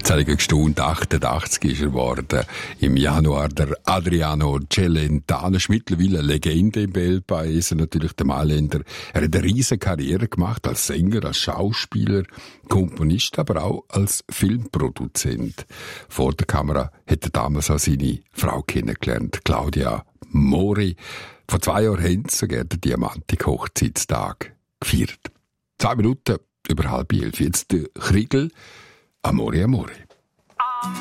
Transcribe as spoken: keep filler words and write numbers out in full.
Jetzt habe ich gestaunt, achtundachtzig ist er geworden. Im Januar der Adriano Celentano ist mittlerweile eine Legende im Weltpaese, natürlich der Mailänder. Er hat eine riesige Karriere gemacht als Sänger, als Schauspieler, Komponist, aber auch als Filmproduzent. Vor der Kamera hat er damals auch seine Frau kennengelernt, Claudia Mori. Vor zwei Jahren haben sie sogar den Diamantik-Hochzeitstag gefeiert. Zwei Minuten über halb elf. Jetzt der Kriegel. Amore, amore.